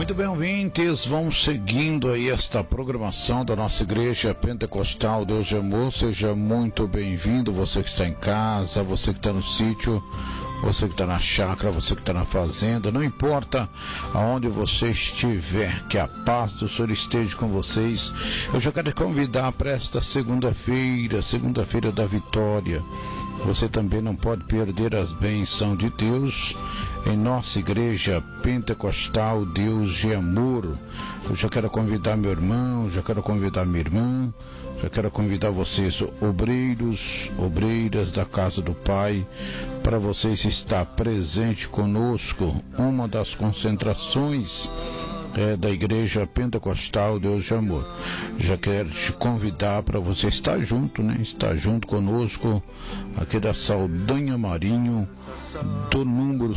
Muito bem, ouvintes, vamos seguindo aí esta programação da nossa Igreja Pentecostal Deus de Amor. Seja muito bem-vindo, você que está em casa, você que está no sítio, você que está na chácara, você que está na fazenda, não importa aonde você estiver, que a paz do Senhor esteja com vocês. Eu já quero convidar para esta segunda-feira da vitória. Você também não pode perder as bênçãos de Deus em nossa Igreja Pentecostal Deus de Amor. Eu já quero convidar meu irmão, já quero convidar minha irmã, já quero convidar vocês, obreiras da casa do Pai, para vocês estar presente conosco. Uma das concentrações da Igreja Pentecostal Deus de Amor. Já quero te convidar para você estar junto, estar junto conosco aqui da Saldanha Marinho, do número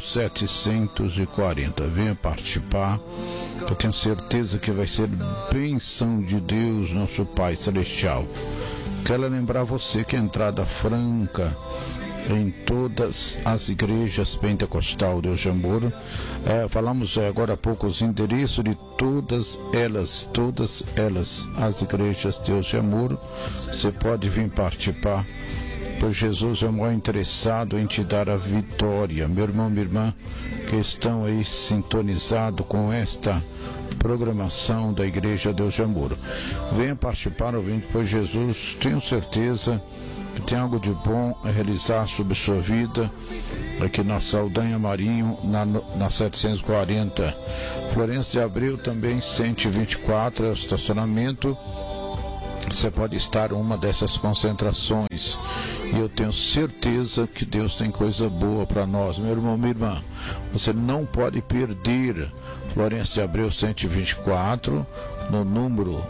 740. Venha participar, eu tenho certeza que vai ser bênção de Deus, nosso Pai Celestial. Quero lembrar você que a entrada franca em todas as igrejas pentecostal Deus de Amor. Falamos agora há pouco os endereços de todas elas, as igrejas Deus de Amor. Você pode vir participar, pois Jesus é o maior interessado em te dar a vitória. Meu irmão, minha irmã, que estão aí sintonizados com esta programação da Igreja Deus de Amor, venha participar, ouvinte, pois Jesus, tenho certeza que tem algo de bom a realizar sobre sua vida aqui na Saldanha Marinho, na 740. Florencio de Abreu também 124 é o estacionamento. Você pode estar em uma dessas concentrações e eu tenho certeza que Deus tem coisa boa para nós. Meu irmão, minha irmã, você não pode perder. Florencio de Abreu 124, no número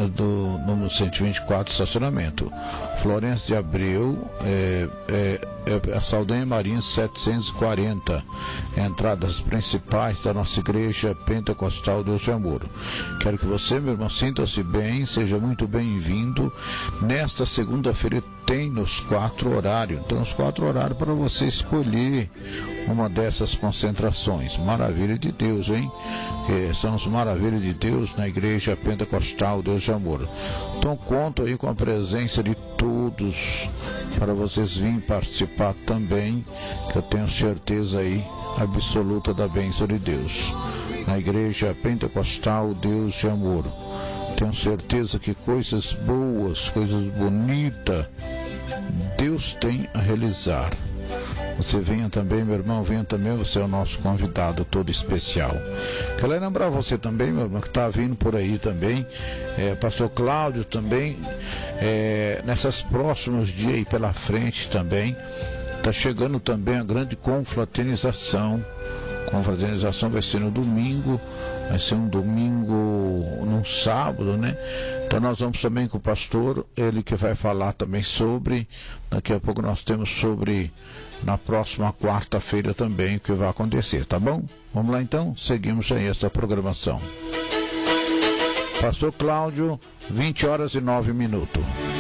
124, estacionamento. Florencio de Abreu, a Saldanha Marinho 740, entradas principais da nossa Igreja Pentecostal Deus de Amor. Quero que você, meu irmão, sinta-se bem, seja muito bem-vindo. Nesta segunda-feira tem os 4 horários, então os 4 horários para você escolher uma dessas concentrações. Maravilha de Deus, hein? São as maravilhas de Deus na Igreja Pentecostal Deus de Amor. Então conto aí com a presença de todos para vocês virem participar também, que eu tenho certeza aí absoluta da bênção de Deus na Igreja Pentecostal Deus de Amor. Tenho certeza que coisas boas, coisas bonitas Deus tem a realizar. Você venha também, meu irmão, venha também, você é o nosso convidado todo especial. Quero lembrar você também, meu irmão, que está vindo por aí também, pastor Cláudio também, nessas próximos dias aí pela frente também, está chegando também a grande confraternização. Confraternização vai ser no domingo, vai ser um domingo, num sábado, Então nós vamos também com o pastor, ele que vai falar também sobre, daqui a pouco nós temos sobre, na próxima quarta-feira também, o que vai acontecer, tá bom? Vamos lá então, seguimos aí esta programação. Pastor Cláudio, 20h09.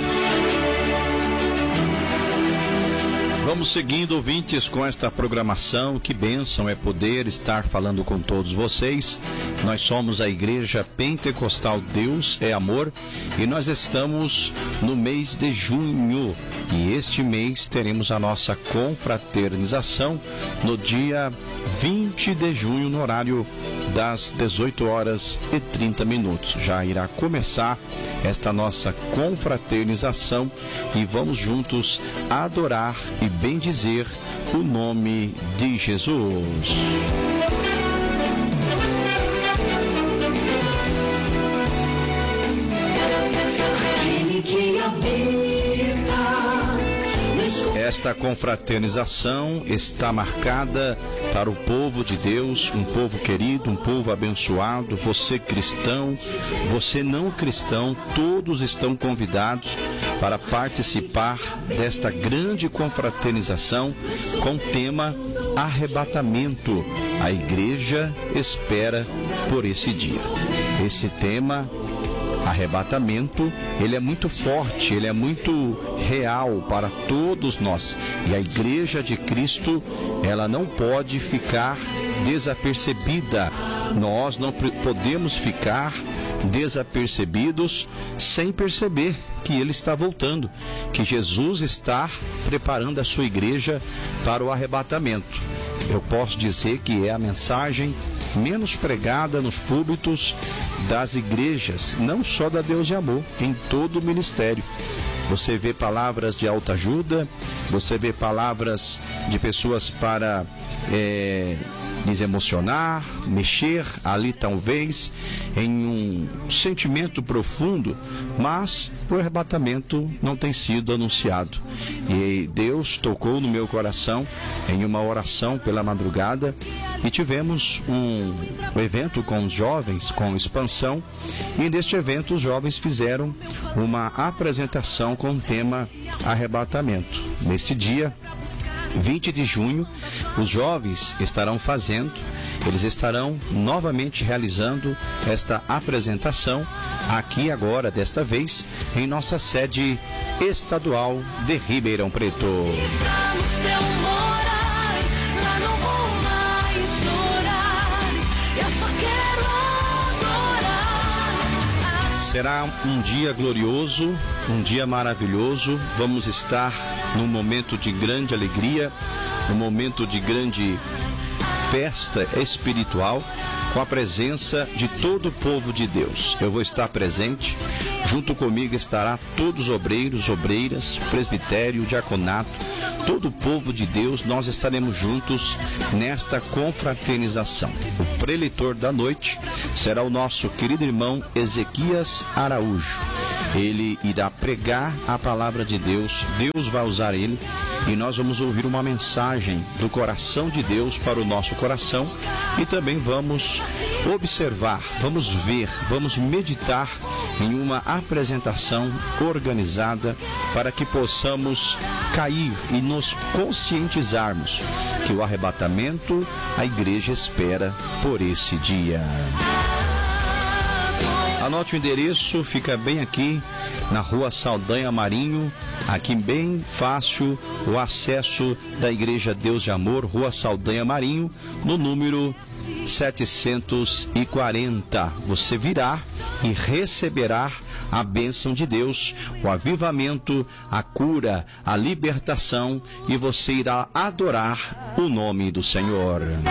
Vamos seguindo, ouvintes, com esta programação. Que bênção é poder estar falando com todos vocês. Nós somos a Igreja Pentecostal Deus é Amor e nós estamos no mês de junho. E este mês teremos a nossa confraternização no dia 20 de junho, no horário das 18h30. Já irá começar esta nossa confraternização e vamos juntos adorar e bendizer o nome de Jesus. Esta confraternização está marcada para o povo de Deus, um povo querido, um povo abençoado. Você cristão, você não cristão, todos estão convidados para participar desta grande confraternização com o tema arrebatamento. A igreja espera por esse dia. Esse tema, arrebatamento, ele é muito forte, ele é muito real para todos nós. E a Igreja de Cristo, ela não pode ficar desapercebida. Nós não podemos ficar desapercebidos sem perceber que Ele está voltando, que Jesus está preparando a sua igreja para o arrebatamento. Eu posso dizer que é a mensagem menos pregada nos púlpitos das igrejas, não só da Deus de Amor, em todo o ministério. Você vê palavras de autoajuda, você vê palavras de pessoas para desemocionar, mexer ali talvez em um sentimento profundo, mas o arrebatamento não tem sido anunciado. E Deus tocou no meu coração em uma oração pela madrugada e tivemos um evento com os jovens, com expansão, e neste evento os jovens fizeram uma apresentação com o tema arrebatamento. Neste dia 20 de junho, os jovens eles estarão novamente realizando esta apresentação aqui agora, desta vez, em nossa sede estadual de Ribeirão Preto. Será um dia glorioso, um dia maravilhoso. Vamos estar num momento de grande alegria, um momento de grande festa espiritual, com a presença de todo o povo de Deus. Eu vou estar presente, junto comigo estará todos os obreiros, obreiras, presbitério, diaconato, todo o povo de Deus. Nós estaremos juntos nesta confraternização. O preletor da noite será o nosso querido irmão Ezequias Araújo. Ele irá pregar a palavra de Deus, Deus vai usar ele, e nós vamos ouvir uma mensagem do coração de Deus para o nosso coração, e também vamos observar, vamos ver, vamos meditar em uma apresentação organizada para que possamos cair e nos conscientizarmos que o arrebatamento a igreja espera por esse dia. Anote o endereço, fica bem aqui na Rua Saldanha Marinho, aqui bem fácil o acesso da Igreja Deus de Amor, Rua Saldanha Marinho, no número 740. Você virá e receberá a bênção de Deus, o avivamento, a cura, a libertação, e você irá adorar o nome do Senhor.